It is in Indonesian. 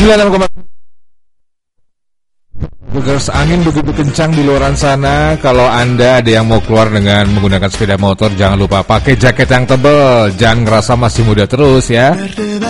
Bugers, angin begitu kencang di luaran sana. Kalau Anda ada yang mau keluar dengan menggunakan sepeda motor, jangan lupa pakai jaket yang tebal. Jangan ngerasa masih muda terus ya.